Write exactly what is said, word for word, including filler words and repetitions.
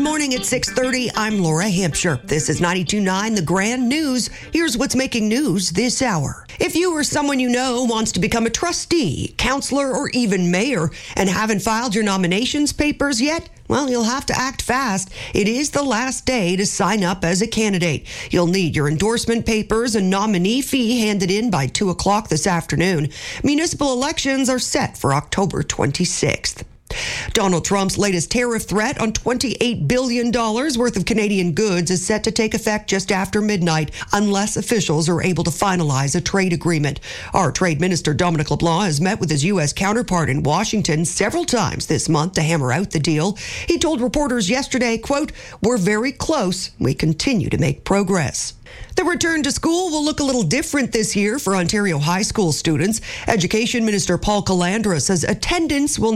morning at six thirty. I'm Laura Hampshire. This is ninety-two point nine The Grand News. Here's what's making news this hour. If you or someone you know wants to become a trustee, counselor, or even mayor and haven't filed your nominations papers yet, well, you'll have to act fast. It is the last day to sign up as a candidate. You'll need your endorsement papers and nominee fee handed in by two o'clock this afternoon. Municipal elections are set for October twenty-sixth. Donald Trump's latest tariff threat on twenty-eight billion dollars worth of Canadian goods is set to take effect just after midnight unless officials are able to finalize a trade agreement. Our Trade Minister Dominic LeBlanc has met with his U S counterpart in Washington several times this month to hammer out the deal. He told reporters yesterday, quote, "We're very close. We continue to make progress." The return to school will look a little different this year for Ontario high school students. Education Minister Paul Calandra says attendance will